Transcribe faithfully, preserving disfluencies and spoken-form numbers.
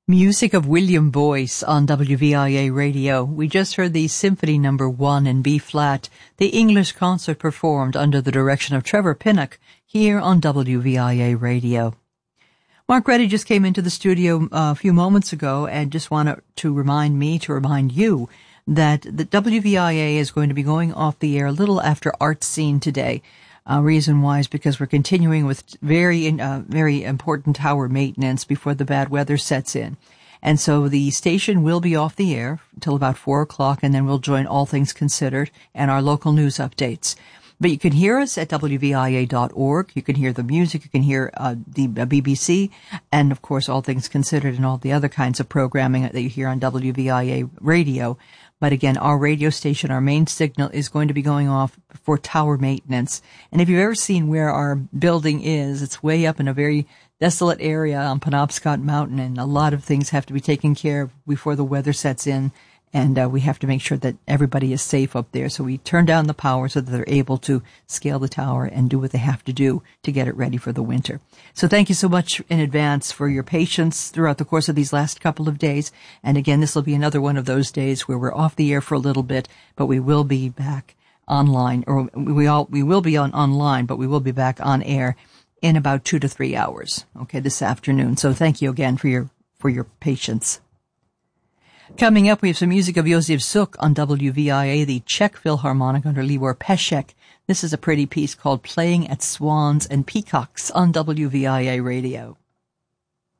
Music of William Boyce on W V I A Radio. We just heard the Symphony Number One in B-flat, the English concert performed under the direction of Trevor Pinnock here on W V I A Radio. Mark Reddy just came into the studio uh, a few moments ago and just wanted to remind me, to remind you, that the W V I A is going to be going off the air a little after Art Scene today. Uh, reason why is because we're continuing with very, uh, very important tower maintenance before the bad weather sets in. And so the station will be off the air until about four o'clock, and then we'll join All Things Considered and our local news updates. But you can hear us at W V I A dot org. You can hear the music. You can hear uh, the uh, B B C, and of course, All Things Considered and all the other kinds of programming that you hear on W V I A Radio. But again, our radio station, our main signal, is going to be going off for tower maintenance. And if you've ever seen where our building is, it's way up in a very desolate area on Penobscot Mountain, and a lot of things have to be taken care of before the weather sets in. And uh, we have to make sure that everybody is safe up there. So we turn down the power so that they're able to scale the tower and do what they have to do to get it ready for the winter. So thank you so much in advance for your patience throughout the course of these last couple of days. And again, this will be another one of those days where we're off the air for a little bit, but we will be back online, or we all we will be on online, but we will be back on air in about two to three hours. Okay, this afternoon. So thank you again for your for your patience. Coming up, we have some music of Josef Suk on W V I A, the Czech Philharmonic under Libor Pesek. This is a pretty piece called Playing at Swans and Peacocks on W V I A Radio.